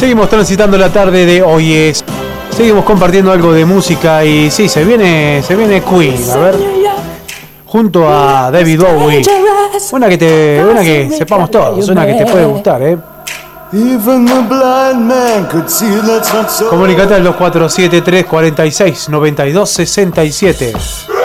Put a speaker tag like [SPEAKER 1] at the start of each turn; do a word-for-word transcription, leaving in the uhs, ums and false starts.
[SPEAKER 1] Seguimos transitando la tarde de hoy es. Seguimos compartiendo algo de música y sí, se viene, se viene Queen, a ver. Junto a David Bowie. Una que te, una que sepamos todos, una que te puede gustar, eh. Comunicate al dos cuatro siete tres cuatro seis nueve dos seis siete.